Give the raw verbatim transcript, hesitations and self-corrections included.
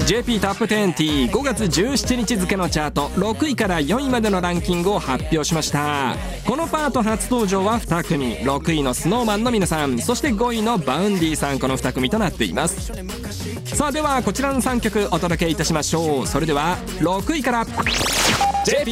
ジェーピー トップじゅうティーごがつじゅうしちにち付のチャートろくいからよんいまでのランキングを発表しました。このパート初登場はに組、ろくいの スノーマン の皆さん、そしてごいのバウンディさん、このに組となっています。さあではこちらのさんきょくお届けいたしましょう。それではろくいから ジェーピ